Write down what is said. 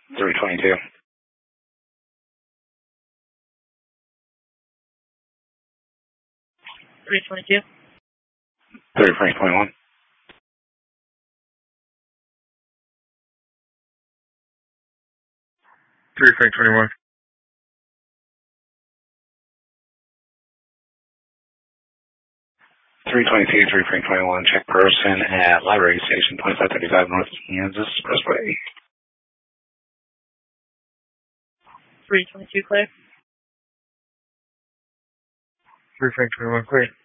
322. 322. 321. 321. 322, 321, check person at Library Station 2535 North Kansas Expressway. 322 clear. 321 clear.